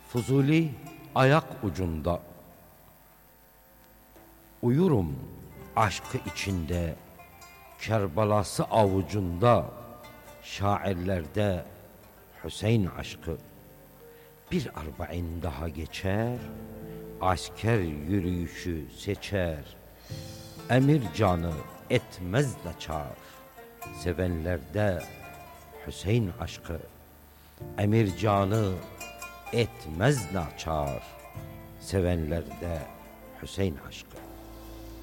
Fuzuli ayak ucunda, uyurum aşkı içinde, Kerbalası avucunda, şairlerde Hüseyin aşkı. Bir arba'in daha geçer, asker yürüyüşü seçer, emir canı etmez naçar, sevenlerde Hüseyin aşkı. Emir canı etmez naçar, sevenlerde Hüseyin aşkı.